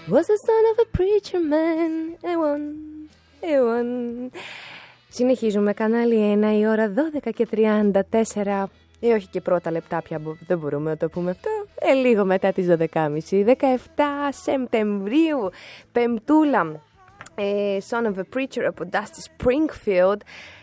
Was the son of a preacher man. Αιών. Συνεχίζουμε, κανάλι 1, η ώρα 12:34. Όχι και πρώτα λεπτά πια, δεν μπορούμε να το πούμε αυτό. Λίγο μετά τις 12:30. 17 Σεπτεμβρίου, Πεμπτούλα. Son of a Preacher από Dusty Springfield.